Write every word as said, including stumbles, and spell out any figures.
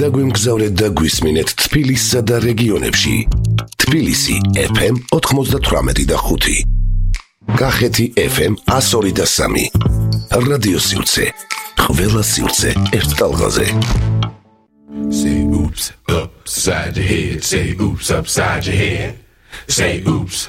დაგვიმგზავრეთ და გვისმინეთ თბილისსა და რეგიონებში. თბილისი ეფ ემ ოთხმოცდათვრამეტი და ხუთი. კახეთი ეფ ემ εκατს ორი და სამი. რადიო სივრცე. ყველა სივრცე ერთ ტალღაზე. Say oops upside your head. Say oops upside your head. Say oops